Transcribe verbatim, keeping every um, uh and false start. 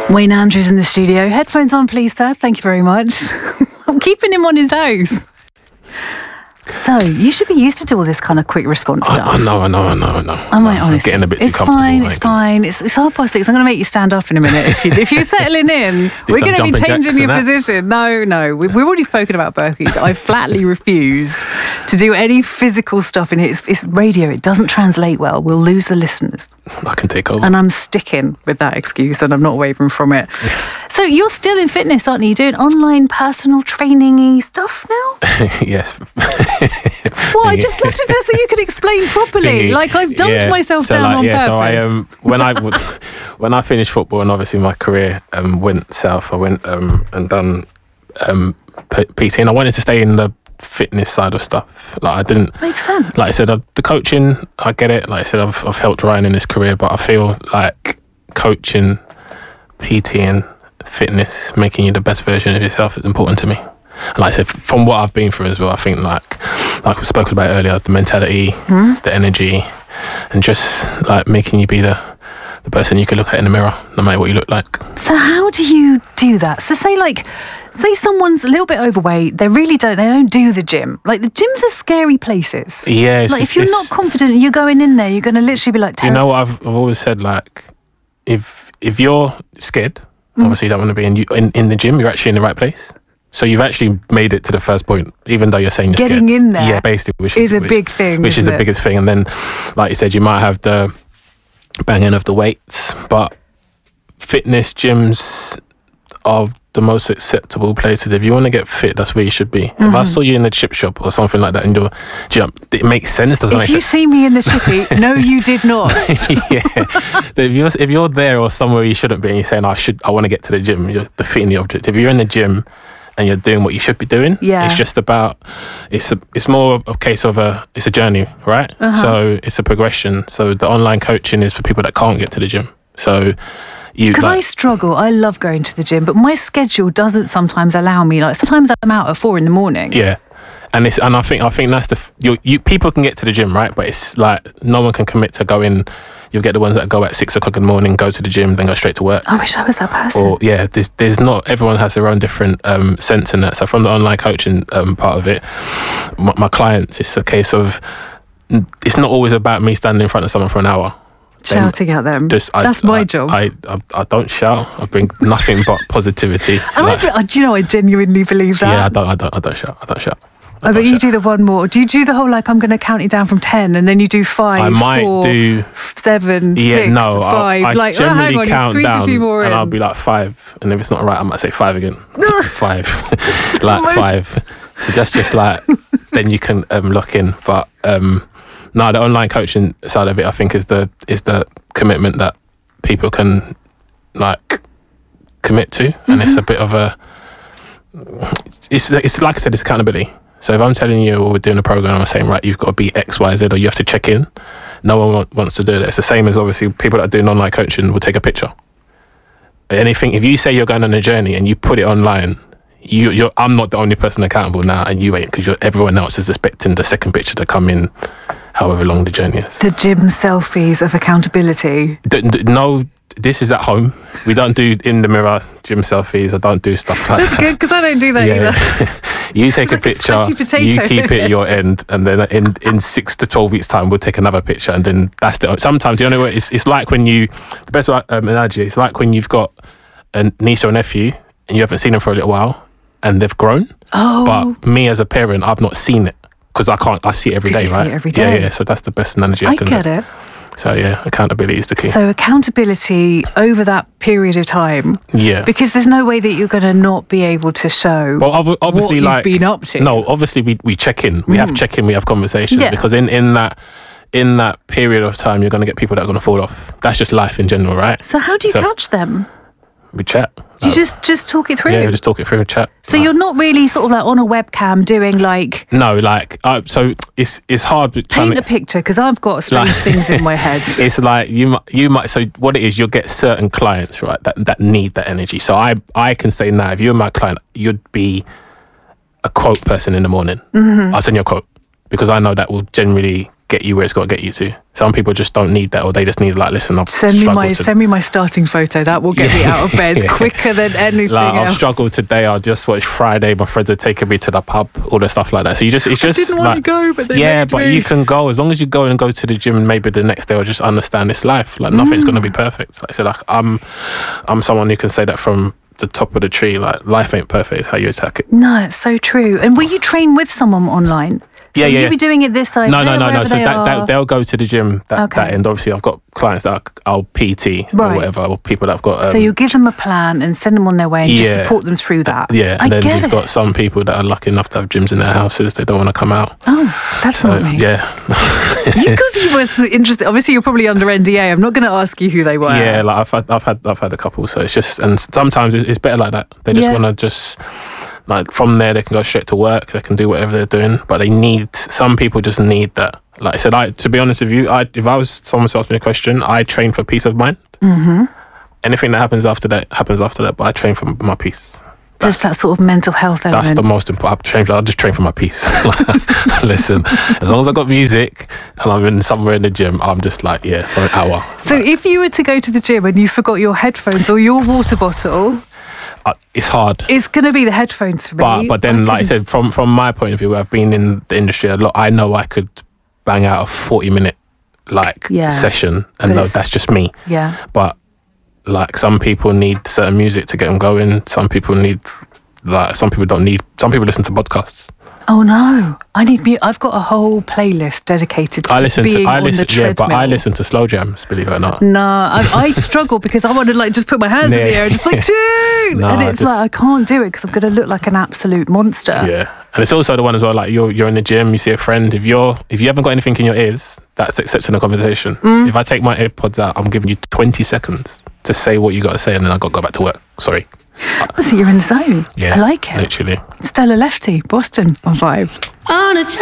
Wayne Andrews in the studio. Headphones on, please, sir. Thank you very much. I'm keeping him on his toes. So, you should be used to do all this kind of quick response stuff. I, I know, I know, I know, I know. I'm like, honestly, I'm getting a bit too it's comfortable. fine, it's fine. It's, it's half past six. I'm going to make you stand up in a minute. If, you, if you're settling in, we're going to be changing your position. No, no. We, we've already spoken about burpees. I flatly refuse to do any physical stuff in it. It's, it's radio. It doesn't translate well. We'll lose the listeners. I can take over. And I'm sticking with that excuse and I'm not wavering from it. So you're still in fitness, aren't you? You're doing online personal training-y stuff now? Yes. Well, I just left it there so you could explain properly. Thingy. Like I've dumped yeah. myself so down like, on yeah, purpose. So I um when I would, when I finished football and obviously my career um went south, I went um and done um P T and I wanted to stay in the fitness side of stuff. Like I didn't Makes sense. Like I said, uh, the coaching, I get it. Like I said, I've I've helped Ryan in his career, but I feel like coaching, PTing, fitness, making you the best version of yourself is important to me. And like I said, from what I've been through as well, I think like like we spoke about earlier, the mentality, mm. the energy, and just like making you be the the person you can look at in the mirror, no matter what you look like. So how do you do that? So say like, say someone's a little bit overweight, they really don't, they don't do the gym. Like the gyms are scary places. Yeah. It's like just, if you're not confident and you're going in there, you're going to literally be like, do you know what I've, I've always said? Like, if if you're scared, mm. obviously you don't want to be in, you, in in the gym, you're actually in the right place. So you've actually made it to the first point, even though you're saying you're Getting scared. in there, yeah, basically, which is, is a which, big thing, which is isn't the it? biggest thing. And then, like you said, you might have the banging of the weights, but fitness gyms are the most acceptable places. If you want to get fit, that's where you should be. Mm-hmm. If I saw you in the chip shop or something like that and you're, do you know, it makes sense, doesn't it? If you see me in the chippy, no, you did not. Yeah. If you're if you're there or somewhere you shouldn't be, and you're saying, I should, I want to get to the gym, you're defeating the object. If you're in the gym and you're doing what you should be doing, yeah. it's just about, it's a, it's more a case of a, it's a journey, right? Uh-huh. So it's a progression. So the online coaching is for people that can't get to the gym. So because like, I struggle, I love going to the gym, but my schedule doesn't sometimes allow me. Like sometimes I'm out at four in the morning. Yeah, and it's and I think I think that's the you you people can get to the gym, right? But it's like no one can commit to going. You'll get the ones that go at six o'clock in the morning, go to the gym, then go straight to work. I wish I was that person. Or yeah, there's there's not everyone has their own different um, sense in that. So from the online coaching um, part of it, my, my clients, it's a case of it's not always about me standing in front of someone for an hour. Shouting at them. Just, I, That's my I, job. I, I I don't shout. I bring nothing but positivity. And like, I, do you know, I genuinely believe that. Yeah, I don't, I don't, I don't shout. I don't shout. I, I bet you shout. Do the one more. Do you do the whole like I'm going to count it down from ten, and then you do five? I might four, do seven, yeah, six, no, five. I, I like generally oh, hang on, count you down, a few more and in. I'll be like five, and if it's not right, I might say five again. Five, like most... five. So just just like then you can um, lock in, but. um No, the online coaching side of it, I think, is the is the commitment that people can like commit to, mm-hmm. and it's a bit of a. It's it's like I said, it's accountability. So if I'm telling you, or we're doing a program, I'm saying right, you've got to be X, Y, Z, or you have to check in. No one wants to do that. It's the same as obviously people that are doing online coaching will take a picture. Anything if you say you're going on a journey and you put it online. You, you're. I'm not the only person accountable now, and you ain't, because everyone else is expecting the second picture to come in, however long the journey is. The gym selfies of accountability. D- d- no, this is at home. We don't do in the mirror gym selfies. I don't do stuff like That's that. That's good, because I don't do that yeah, either. Yeah. You take like a picture, a you keep it at your end, and then in, in six to twelve weeks' time, we'll take another picture, and then that's the. Sometimes the only way it's it's like when you the best um, analogy. It's like when you've got a niece or a nephew and you haven't seen them for a little while. And they've grown, oh. but me as a parent, I've not seen it because I can't. I see it every day, you right? See it every day. Yeah, yeah. So that's the best analogy I, I can get do. it. So yeah, accountability is the key. So accountability over that period of time. Yeah. Because there's no way that you're going to not be able to show. Well, ob- obviously, what like you've been up to. No, obviously we we check in. We mm. have check in. We have conversations yeah. because in in that. In that period of time, you're going to get people that are going to fall off. That's just life in general, right? So how do you so, catch them? We chat. Do you just just talk it through? Yeah, we just talk it through and chat. So like, you're not really sort of like on a webcam doing like... No, like, uh, so it's it's hard. Paint to, a picture, because I've got strange like, things in my head. It's like, you might, you might, so what it is, you'll get certain clients, right, that, that need that energy. So I, I can say now, if you're my client, you'd be a quote person in the morning. Mm-hmm. I'll send you a quote, because I know that will generally get you where it's got to get you to. Some people just don't need that, or they just need like, listen, I've send me my to... send me my starting photo. That will get yeah. me out of bed yeah. quicker than anything like, else. I've struggled today. I just watched Friday. My friends are taking me to the pub, all the stuff like that. So you just, it's just I didn't like, want to go, but they yeah, made but me. you can go as long as you go and go to the gym, and maybe the next day, or just understand this life. Like nothing's mm. going to be perfect. Like I said, like I'm, I'm someone who can say that from the top of the tree. Like life ain't perfect. It's how you attack it. No, it's so true. And will you train with someone online? So yeah, yeah. You'll be doing it this side. No, no, no, no. So they that, that they'll go to the gym. That, okay. that end. Obviously, I've got clients that I'll P T right. or whatever, or people that I've got. Um, so you give them a plan and send them on their way, and yeah. just support them through that. Yeah, and I then get you've it. got some people that are lucky enough to have gyms in their houses. They don't want to come out. Oh, that's so, not me. Yeah. Because you were so interested. Obviously, you're probably under N D A. I'm not going to ask you who they were. Yeah, like I've had, I've had, I've had a couple. So it's just, and sometimes it's, it's better like that. They just yeah. want to just. Like from there, they can go straight to work. They can do whatever they're doing, but they need. Some people just need that. Like I said, I to be honest with you, I if I was someone to ask me a question, I train for peace of mind. Mm-hmm. Anything that happens after that happens after that. But I train for my peace. Just that sort of mental health element. That's the most important. I train, I'll just train for my peace. Listen, as long as I got music and I'm in somewhere in the gym, I'm just like, yeah, for an hour. So like, if you were to go to the gym and you forgot your headphones or your water bottle. Uh, it's hard. It's going to be the headphones for me. But, but then, I like I said, from, from my point of view, I've been in the industry a lot. I know I could bang out a forty minute like yeah. session, and no, that's just me. Yeah. But like some people need certain music to get them going. Some people need like some people don't need. Some people listen to podcasts. Oh no! I need me. I've got a whole playlist dedicated to I just listen being to, I on listen, the treadmill. Yeah, but I listen to slow jams. Believe it or not. No, I, I struggle because I want to like just put my hands yeah. in the air and just like tune, no, and it's just, like I can't do it because I'm going to look like an absolute monster. Yeah, and it's also the one as well. Like you're you're in the gym, you see a friend. If you're if you haven't got anything in your ears, that's accepting a conversation. Mm. If I take my AirPods out, I'm giving you twenty seconds to say what you got to say, and then I got to go back to work. Sorry. I see you're in the zone. Yeah, I like it. Literally. Stella Lefty, Boston on Vibe.